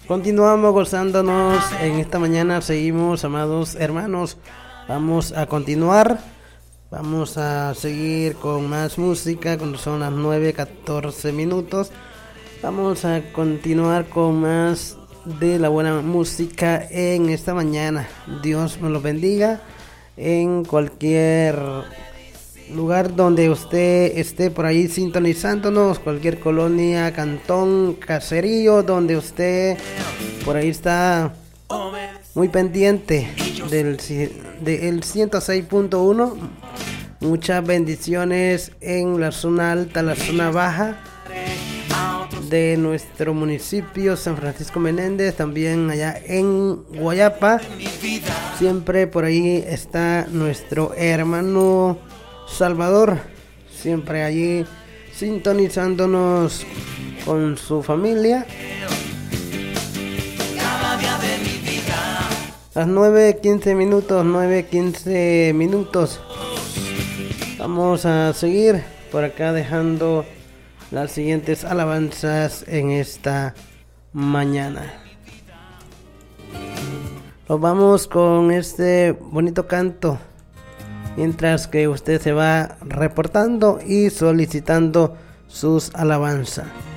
Continuamos gozándonos en esta mañana. Seguimos, amados hermanos. Vamos a continuar. Vamos a seguir con más música cuando son las 9:14 minutos. Vamos a continuar con más de la buena música en esta mañana. Dios me los bendiga en cualquier lugar donde usted esté por ahí sintonizándonos, cualquier colonia, cantón, caserío, donde usted por ahí está muy pendiente del 106.1. Muchas bendiciones en la zona alta, la zona baja de nuestro municipio San Francisco Menéndez, también allá en Guayapa. Siempre por ahí está nuestro hermano Salvador, siempre allí sintonizándonos con su familia. Las 9:15 minutos. Vamos a seguir por acá dejando las siguientes alabanzas en esta mañana. Nos vamos con este bonito canto, mientras que usted se va reportando y solicitando sus alabanzas.